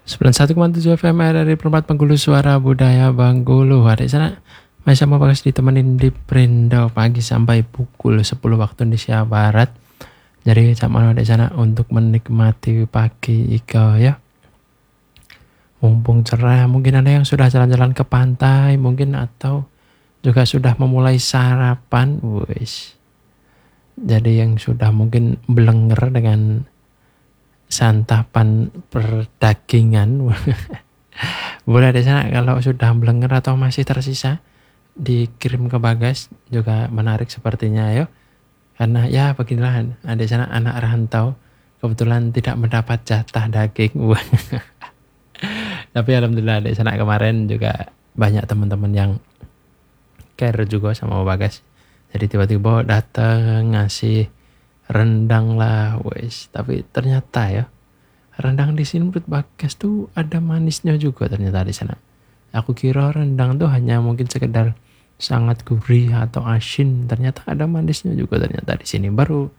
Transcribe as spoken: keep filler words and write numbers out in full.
sembilan puluh satu koma tujuh F M R R I Perempat Bengkulu, suara budaya Bengkulu. Hari sana masih sama Bagas ditemenin di Prindo pagi sampai pukul sepuluh waktu Indonesia Barat. Jadi sama di sana untuk menikmati pagi iko ya. Mumpung cerah, mungkin ada yang sudah jalan-jalan ke pantai, mungkin atau juga sudah memulai sarapan, wis. Jadi yang sudah mungkin belenger dengan santapan perdagingan. Boleh di sana kalau sudah belenger atau masih tersisa dikirim ke Bagas, juga menarik sepertinya ya. Karena ya beginilah ada sana anak rantau kebetulan tidak mendapat jatah daging. Tapi alhamdulillah di sana kemarin juga banyak teman-teman yang care juga sama Bagas. Jadi tiba-tiba datang ngasih rendang lah, wes. Tapi ternyata ya rendang di sini menurut Bagas tuh ada manisnya juga ternyata di sana. Aku kira rendang tuh hanya mungkin sekedar sangat gurih atau asin, ternyata ada manisnya juga ternyata di sini. Baru